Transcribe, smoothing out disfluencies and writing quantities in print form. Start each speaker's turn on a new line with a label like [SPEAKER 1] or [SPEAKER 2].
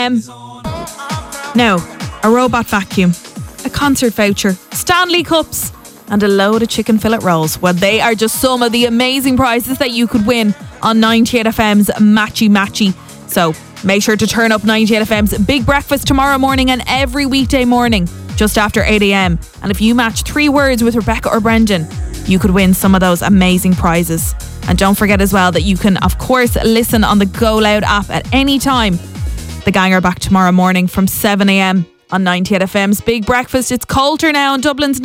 [SPEAKER 1] Now, a robot vacuum, a concert voucher, Stanley Cups, and a load of chicken fillet rolls. Well, they are just some of the amazing prizes that you could win on 98FM's Matchy Matchy. So make sure to turn up 98FM's Big Breakfast tomorrow morning and every weekday morning just after 8 a.m. And if you match 3 words with Rebecca or Brendan, you could win some of those amazing prizes. And don't forget as well that you can, of course, listen on the Go Loud app at any time. The gang are back tomorrow morning from 7 a.m. on 98FM's Big Breakfast. It's Coulter now in Dublin's